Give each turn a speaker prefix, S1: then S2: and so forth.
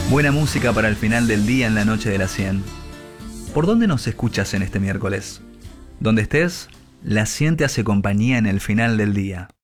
S1: Buena música para el final del día en la noche de la 100. ¿Por dónde nos escuchas en este miércoles? Donde estés, la 100 te hace compañía en el final del día.